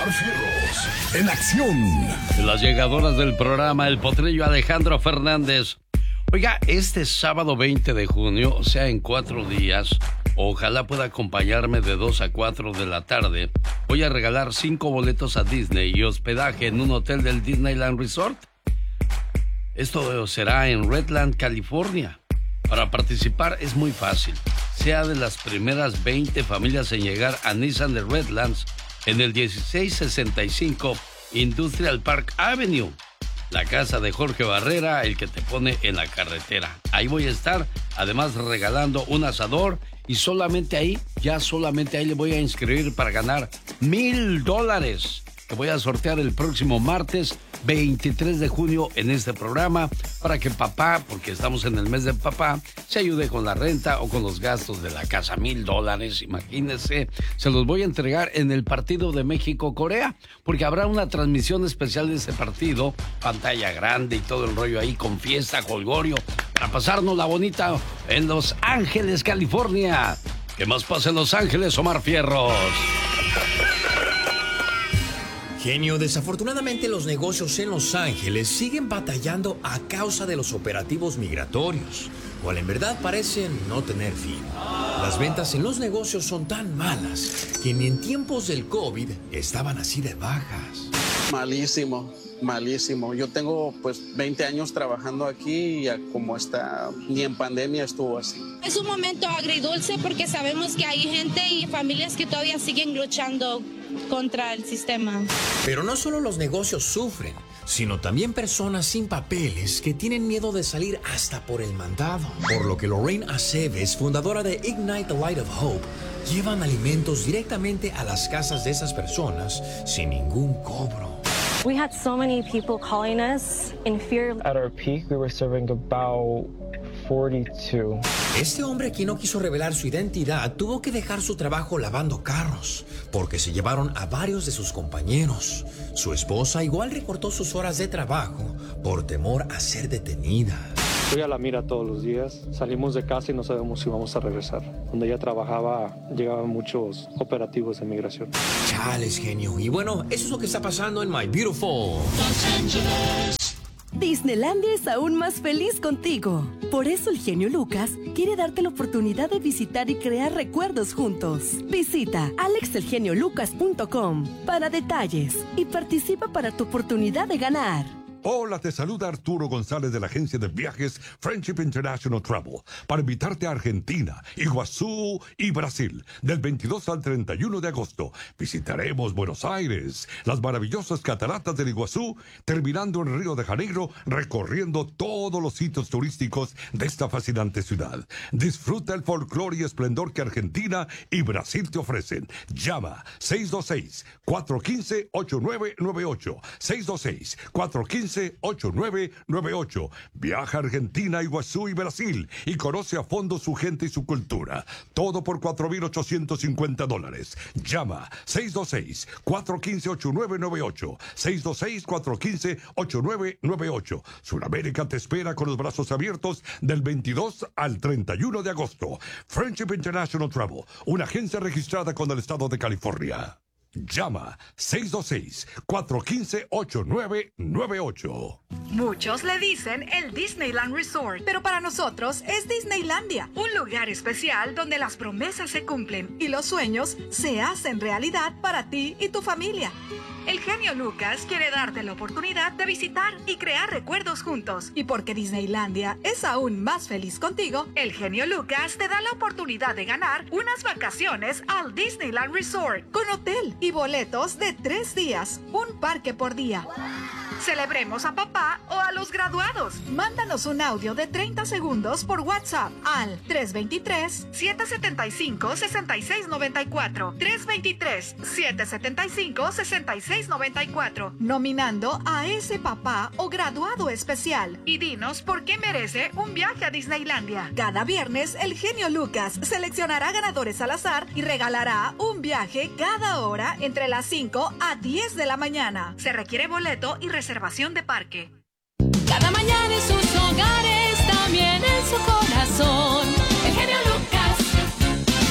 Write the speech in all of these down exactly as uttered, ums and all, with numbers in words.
Omar Fierros, en acción. Las llegadoras del programa, el potrillo Alejandro Fernández. Oiga, este sábado veinte de junio, o sea, en cuatro días, ojalá pueda acompañarme de dos a cuatro de la tarde. Voy a regalar cinco boletos a Disney y hospedaje en un hotel del Disneyland Resort. Esto será en Redland, California. Para participar es muy fácil. Sea de las primeras veinte familias en llegar a Nissan de Redlands en el dieciséis sesenta y cinco Industrial Park Avenue. La casa de Jorge Barrera, el que te pone en la carretera. Ahí voy a estar, además regalando un asador y solamente ahí, ya solamente ahí le voy a inscribir para ganar mil dólares. Que voy a sortear el próximo martes veintitrés de junio en este programa para que papá, porque estamos en el mes de papá, se ayude con la renta o con los gastos de la casa. Mil dólares, imagínense. Se los voy a entregar en el partido de México-Corea, porque habrá una transmisión especial de ese partido, pantalla grande y todo el rollo ahí con fiesta, jolgorio, para pasarnos la bonita en Los Ángeles, California. ¿Qué más pasa en Los Ángeles, Omar Fierros? Genio, desafortunadamente los negocios en Los Ángeles siguen batallando a causa de los operativos migratorios, cual en verdad parecen no tener fin. Las ventas en los negocios son tan malas que ni en tiempos del COVID estaban así de bajas. Malísimo, malísimo. Yo tengo pues veinte años trabajando aquí y como está, ni en pandemia estuvo así. Es un momento agridulce porque sabemos que hay gente y familias que todavía siguen luchando contra el sistema. Pero no solo los negocios sufren, sino también personas sin papeles que tienen miedo de salir hasta por el mandado. Por lo que Lorraine Aceves, fundadora de Ignite the Light of Hope, llevan alimentos directamente a las casas de esas personas sin ningún cobro. We had so many people calling us in fear. At our peak, we were serving about forty-two. Este hombre, quien no quiso revelar su identidad, tuvo que dejar su trabajo lavando carros porque se llevaron a varios de sus compañeros. Su esposa igual recortó sus horas de trabajo por temor a ser detenida. Voy a la mira todos los días. Salimos de casa y no sabemos si vamos a regresar. Donde ella trabajaba, llegaban muchos operativos de migración. Chales, genio. Y bueno, eso es lo que está pasando en My Beautiful Los Ángeles. Disneylandia es aún más feliz contigo. Por eso el genio Lucas quiere darte la oportunidad de visitar y crear recuerdos juntos. Visita alex el genio lucas punto com para detalles y participa para tu oportunidad de ganar. Hola, te saluda Arturo González de la agencia de viajes Friendship International Travel para invitarte a Argentina, Iguazú y Brasil del veintidós al treinta y uno de agosto. Visitaremos Buenos Aires, las maravillosas cataratas del Iguazú, terminando en Río de Janeiro, recorriendo todos los sitios turísticos de esta fascinante ciudad. Disfruta el folclore y esplendor que Argentina y Brasil te ofrecen. Llama seis dos seis, cuatro uno cinco, ocho nueve nueve ocho, seis dos seis, cuatro uno cinco, ocho nueve nueve ocho. Viaja a Argentina, Iguazú y Brasil y conoce a fondo su gente y su cultura. Todo por cuatro mil ochocientos cincuenta dólares. Llama seis dos seis, cuatro uno cinco, ocho nueve nueve ocho. seis dos seis, cuatro uno cinco, ocho nueve nueve ocho. Sudamérica te espera con los brazos abiertos del veintidós al treinta y uno de agosto. Friendship International Travel, una agencia registrada con el estado de California. Llama seis dos seis, cuatro uno cinco, ocho nueve nueve ocho. Muchos le dicen el Disneyland Resort, pero para nosotros es Disneylandia, un lugar especial donde las promesas se cumplen y los sueños se hacen realidad para ti y tu familia. El genio Lucas quiere darte la oportunidad de visitar y crear recuerdos juntos. Y porque Disneylandia es aún más feliz contigo, el genio Lucas te da la oportunidad de ganar unas vacaciones al Disneyland Resort con hotel y boletos de tres días, un parque por día. Celebremos a papá o a los graduados. Mándanos un audio de treinta segundos por WhatsApp al tres dos tres, siete siete cinco, seis seis nueve cuatro. tres dos tres, siete siete cinco, seis seis nueve cuatro. Nominando a ese papá o graduado especial. Y dinos por qué merece un viaje a Disneylandia. Cada viernes, el genio Lucas seleccionará ganadores al azar y regalará un viaje cada hora entre las cinco a diez de la mañana. Se requiere boleto y reservación. Reservación de parque. Cada mañana en sus hogares, también en su corazón. El genio Lucas.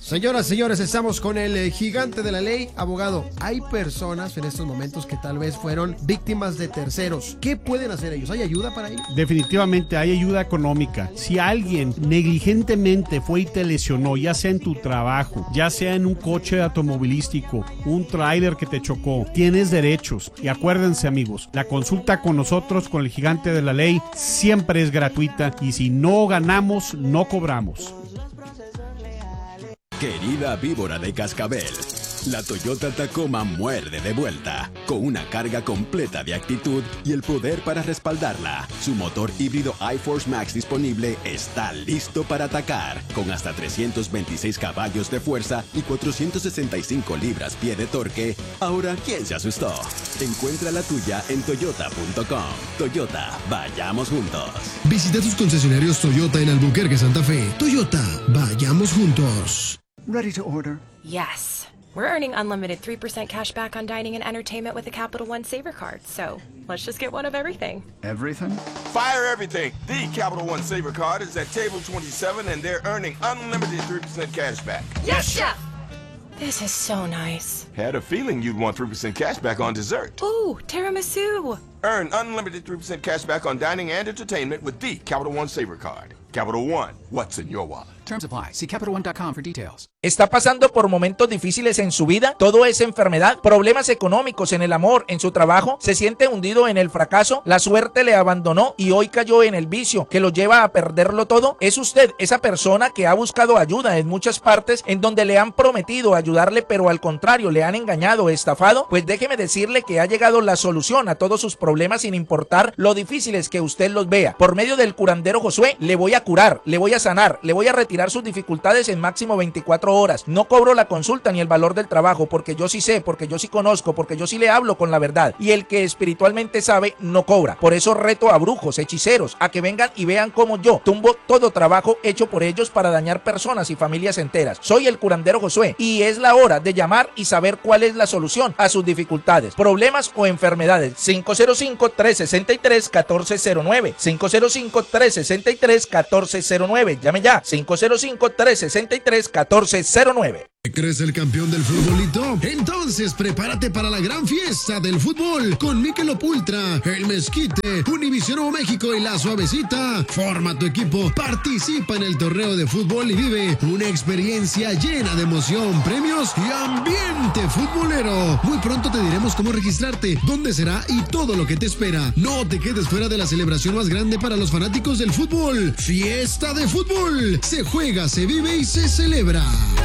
Señoras, señores, estamos con el eh, gigante de la ley. Abogado, hay personas en estos momentos que tal vez fueron víctimas de terceros. ¿Qué pueden hacer ellos? ¿Hay ayuda para ellos? Definitivamente hay ayuda económica. Si alguien negligentemente fue y te lesionó, ya sea en tu trabajo, ya sea en un coche automovilístico, un tráiler que te chocó, tienes derechos. Y acuérdense, amigos, la consulta con nosotros, con el gigante de la ley, siempre es gratuita. Y si no ganamos, no cobramos. Querida víbora de cascabel, la Toyota Tacoma muerde de vuelta, con una carga completa de actitud y el poder para respaldarla. Su motor híbrido iForce Max disponible está listo para atacar, con hasta trescientos veintiséis caballos de fuerza y cuatrocientos sesenta y cinco libras-pie de torque. Ahora, ¿quién se asustó? Encuentra la tuya en toyota punto com. Toyota, vayamos juntos. Visita tus concesionarios Toyota en Albuquerque, Santa Fe. Toyota, vayamos juntos. Ready to order? Yes. We're earning unlimited three percent cash back on dining and entertainment with a Capital One Saver card. So let's just get one of everything. Everything? Fire everything. The Capital One Saver card is at table twenty-seven and they're earning unlimited three percent cash back. Yes, Chef! This is so nice. Had a feeling you'd want three percent cash back on dessert. Ooh, tiramisu. Earn unlimited three percent cash back on dining and entertainment with the Capital One Saver card. Capital One, what's in your wallet? Terms apply. See Capital One dot com for details. ¿Está pasando por momentos difíciles en su vida? ¿Todo es enfermedad? ¿Problemas económicos, en el amor, en su trabajo? ¿Se siente hundido en el fracaso? ¿La suerte le abandonó y hoy cayó en el vicio que lo lleva a perderlo todo? ¿Es usted esa persona que ha buscado ayuda en muchas partes en donde le han prometido ayudarle, pero al contrario le han engañado, estafado? Pues déjeme decirle que ha llegado la solución a todos sus problemas sin importar lo difíciles que usted los vea. Por medio del curandero Josué le voy a curar, le voy a sanar, le voy a retirar sus dificultades en máximo veinticuatro horas. No cobro la consulta ni el valor del trabajo, porque yo sí sé, porque yo sí conozco, porque yo sí le hablo con la verdad. Y el que espiritualmente sabe no cobra. Por eso reto a brujos, hechiceros, a que vengan y vean cómo yo tumbo todo trabajo hecho por ellos para dañar personas y familias enteras. Soy el curandero Josué y es la hora de llamar y saber cuál es la solución a sus dificultades, problemas o enfermedades. cinco cero cinco, tres seis tres, uno cuatro cero nueve. cinco cero cinco, tres seis tres, uno cuatro cero nueve. Llame ya. cinco cero cinco, tres seis tres, uno cuatro cero nueve. ¿Crees el campeón del futbolito? Entonces prepárate para la gran fiesta del fútbol con Michelob Ultra, El Mezquite, Univisión Nuevo México y La Suavecita. Forma tu equipo, participa en el torneo de fútbol y vive una experiencia llena de emoción, premios y ambiente futbolero. Muy pronto te diremos cómo registrarte, dónde será y todo lo que te espera. No te quedes fuera de la celebración más grande para los fanáticos del fútbol. Fiesta de fútbol. Se juega, se vive y se celebra.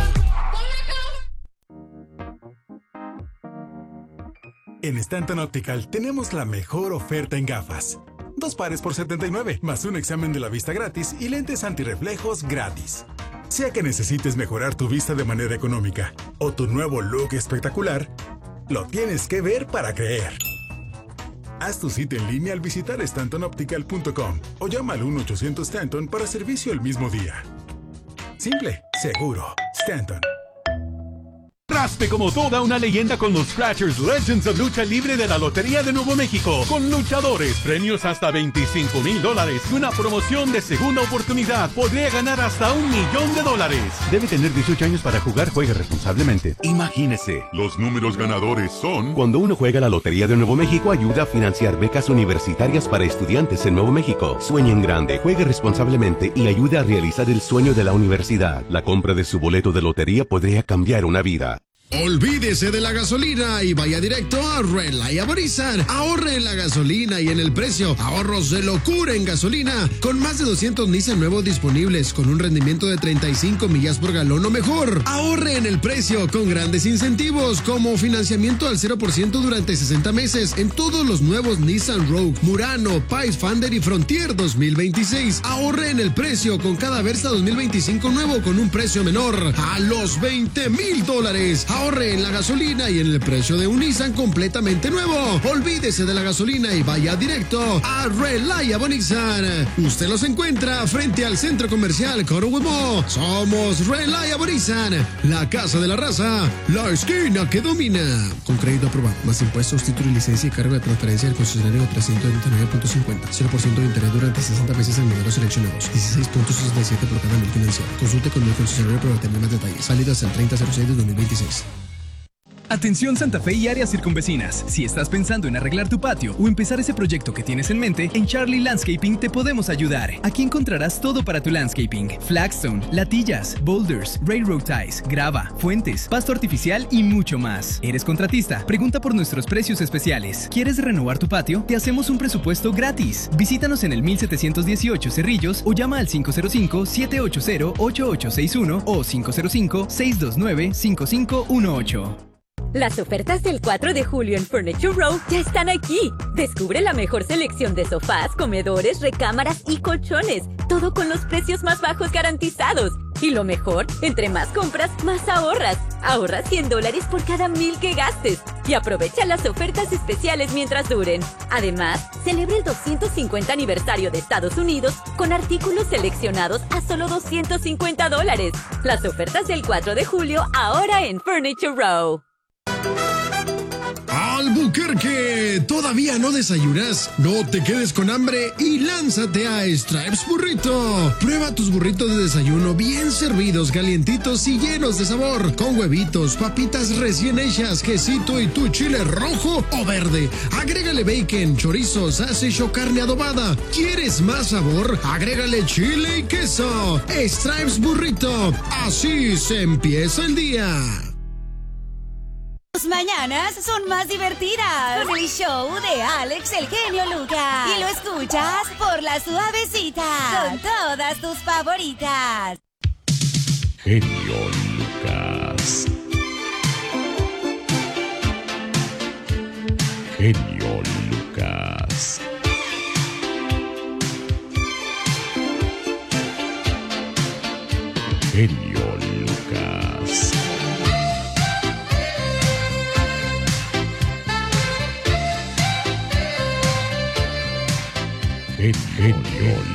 En Stanton Optical tenemos la mejor oferta en gafas. Dos pares por setenta y nueve, más un examen de la vista gratis y lentes antirreflejos gratis. Sea que necesites mejorar tu vista de manera económica o tu nuevo look espectacular, lo tienes que ver para creer. Haz tu cita en línea al visitar stanton optical punto com o llama al uno ochocientos Stanton para servicio el mismo día. Simple, seguro, Stanton. Raspe como toda una leyenda con los Scratchers Legends of Lucha Libre de la Lotería de Nuevo México. Con luchadores, premios hasta veinticinco mil dólares y una promoción de segunda oportunidad. Podría ganar hasta un millón de dólares. Debe tener dieciocho años para jugar. Juegue responsablemente. Imagínese, los números ganadores son... Cuando uno juega la Lotería de Nuevo México, ayuda a financiar becas universitarias para estudiantes en Nuevo México. Sueñe en grande, juegue responsablemente y ayude a realizar el sueño de la universidad. La compra de su boleto de lotería podría cambiar una vida. Olvídese de la gasolina y vaya directo a Reliable Nissan. Ahorre en la gasolina y en el precio. Ahorros de locura en gasolina. Con más de doscientos Nissan nuevos disponibles, con un rendimiento de treinta y cinco millas por galón o mejor. Ahorre en el precio con grandes incentivos, como financiamiento al cero por ciento durante sesenta meses en todos los nuevos Nissan Rogue, Murano, Pathfinder y Frontier dos mil veintiséis. Ahorre en el precio con cada Versa dos mil veinticinco nuevo con un precio menor a los veinte mil dólares. Ahorre en la gasolina y en el precio de un Nissan completamente nuevo. Olvídese de la gasolina y vaya directo a Reliable Nissan. Usted los encuentra frente al centro comercial Coroway Mall. Somos Reliable Nissan, la casa de la raza, la esquina que domina. Con crédito aprobado, más impuestos, título y licencia y cargo de transferencia del concesionario trescientos treinta y nueve punto cincuenta. cero por ciento de interés durante sesenta meses en modelos seleccionados. dieciséis punto sesenta y siete por cada mil financiado. Consulte con el concesionario para obtener más detalles. Salidas el treinta cero seis de dos mil veintiséis. Atención Santa Fe y áreas circunvecinas. Si estás pensando en arreglar tu patio o empezar ese proyecto que tienes en mente, en Charlie Landscaping te podemos ayudar. Aquí encontrarás todo para tu landscaping: flagstone, latillas, boulders, railroad ties, grava, fuentes, pasto artificial y mucho más. ¿Eres contratista? Pregunta por nuestros precios especiales. ¿Quieres renovar tu patio? Te hacemos un presupuesto gratis. Visítanos en el mil setecientos dieciocho Cerrillos o llama al cinco cero cinco, siete ocho cero, ocho ocho seis uno o cinco cero cinco, seis dos nueve, cinco cinco uno ocho. Las ofertas del cuatro de julio en Furniture Row ya están aquí. Descubre la mejor selección de sofás, comedores, recámaras y colchones. Todo con los precios más bajos garantizados. Y lo mejor, entre más compras, más ahorras. Ahorra cien dólares por cada mil que gastes. Y aprovecha las ofertas especiales mientras duren. Además, celebra el doscientos cincuenta aniversario de Estados Unidos con artículos seleccionados a solo doscientos cincuenta dólares. Las ofertas del cuatro de julio ahora en Furniture Row. Albuquerque, ¿todavía no desayunas? No te quedes con hambre y lánzate a Stripes Burrito. Prueba tus burritos de desayuno bien servidos, calientitos y llenos de sabor, con huevitos, papitas recién hechas, quesito y tu chile rojo o verde. Agrégale bacon, chorizo, sausage o carne adobada. ¿Quieres más sabor? Agrégale chile y queso. Stripes Burrito. Así se empieza el día. Tus mañanas son más divertidas con el show de Alex el Genio Lucas. Y lo escuchas por La Suavecita con todas tus favoritas. Genio Lucas. Genio Lucas. Genio Lucas. Genio